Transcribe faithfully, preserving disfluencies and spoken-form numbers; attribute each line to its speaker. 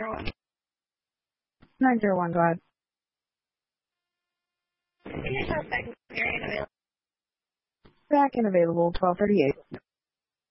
Speaker 1: one.
Speaker 2: nine zero one, go ahead.
Speaker 1: Can you tell second period available?
Speaker 2: Back and available, twelve thirty-eight.